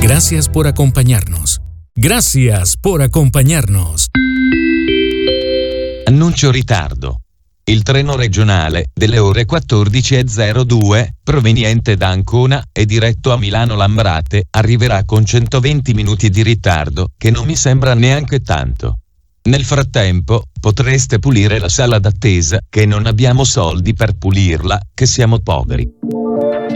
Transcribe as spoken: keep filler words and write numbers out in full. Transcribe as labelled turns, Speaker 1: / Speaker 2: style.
Speaker 1: Gracias por acompañarnos. Gracias por acompañarnos.
Speaker 2: Annuncio ritardo. Il treno regionale delle ore quattordici e zero due, proveniente da Ancona e diretto a Milano Lambrate, arriverà con centoventi minuti di ritardo, che non mi sembra neanche tanto. Nel frattempo, potreste pulire la sala d'attesa, che non abbiamo soldi per pulirla, che siamo poveri.